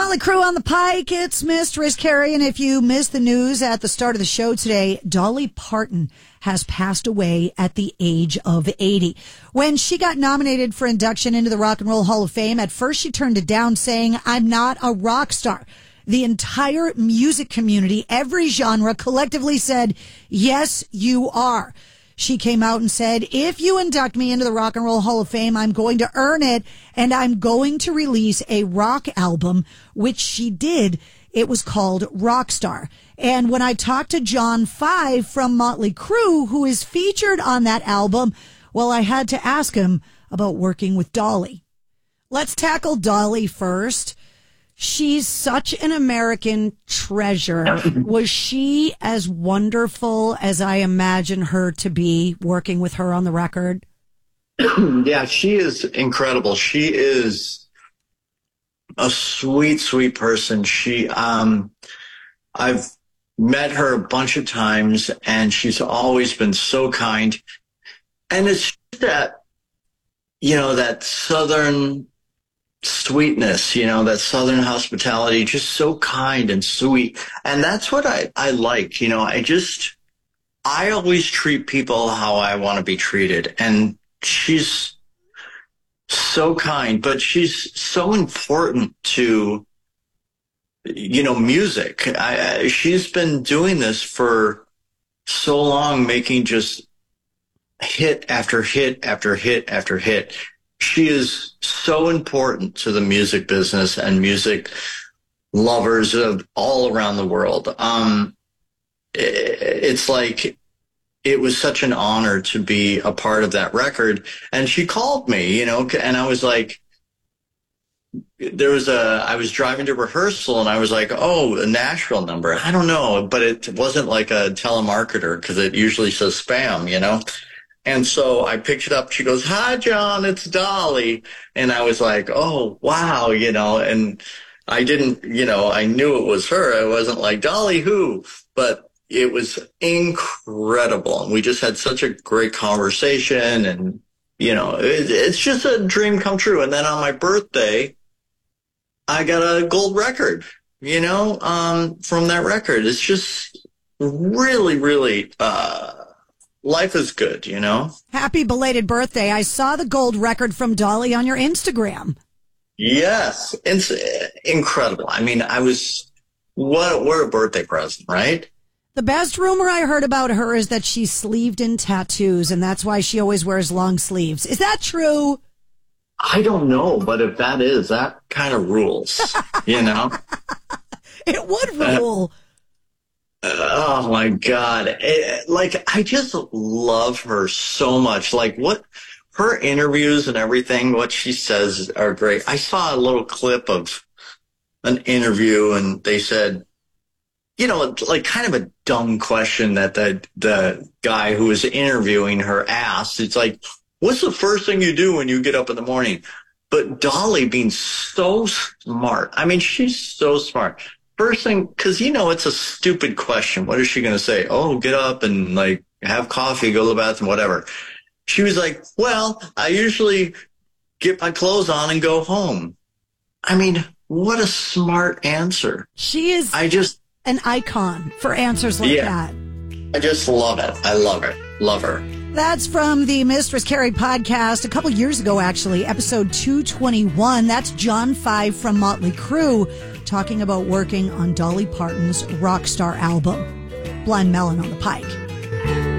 Motley Crue on the Pike. It's Mistress Carrie. And if you missed the news at the start of the show today, Dolly Parton has passed away at the age of 80. When she got nominated for induction into the Rock and Roll Hall of Fame, at first she turned it down, saying, "I'm not a rock star." The entire music community, every genre, collectively said, "Yes, you are." She came out and said, "If you induct me into the Rock and Roll Hall of Fame, I'm going to earn it, and I'm going to release a rock album," which she did. It was called Rockstar. And when I talked to John Five from Motley Crue, who is featured on that album, well, I had to ask him about working with Dolly. Let's tackle Dolly first. She's such an American treasure. Was she as wonderful as I imagine her to be working with her on the record? Yeah, she is incredible. She is a sweet, sweet person. I've met her a bunch of times, and she's always been so kind. And it's just that, that Southern sweetness, that Southern hospitality, just so kind and sweet. And that's what I like. I always treat people how I want to be treated. And she's so kind, but she's so important to, music. She's been doing this for so long, making just hit after hit after hit after hit. She is so important to the music business and music lovers of all around the world. It's like it was such an honor to be a part of that record. And she called me, and I was like, I was driving to rehearsal and I was like, oh, a Nashville number. I don't know, but it wasn't like a telemarketer because it usually says spam, And so I picked it up. She goes, "Hi, John, it's Dolly." And I was like, oh, wow, and I didn't, I knew it was her. I wasn't like, "Dolly who?" But it was incredible. And we just had such a great conversation. And, it's just a dream come true. And then on my birthday, I got a gold record, from that record. It's just really, really, life is good, Happy belated birthday. I saw the gold record from Dolly on your Instagram. Yes. It's incredible. I mean, what a birthday present, right? The best rumor I heard about her is that she's sleeved in tattoos, and that's why she always wears long sleeves. Is that true? I don't know, but if that is, that kind of rules, It would rule. Oh my God. I just love her so much. What her interviews and everything, what she says are great. I saw a little clip of an interview and they said, kind of a dumb question that the guy who was interviewing her asked. It's like, what's the first thing you do when you get up in the morning? But Dolly being so smart. I mean, she's so smart. First thing, because, it's a stupid question. What is she going to say? Oh, get up and have coffee, go to the bathroom, whatever. She was like, well, I usually get my clothes on and go home. I mean, what a smart answer. She is an icon for answers like that. I just love it. I love it. Love her. That's from the Mistress Carrie podcast a couple years ago, actually, episode 221. That's John Five from Motley Crue talking about working on Dolly Parton's Rockstar album. Blind Melon on the Pike.